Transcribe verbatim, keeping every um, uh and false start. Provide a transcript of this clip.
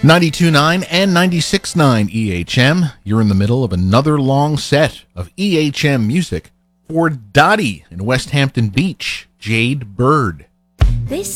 ninety-two point nine and ninety-six point nine E H M. You're in the middle of another long set of E H M music for Dottie in West Hampton Beach, Jade Bird. This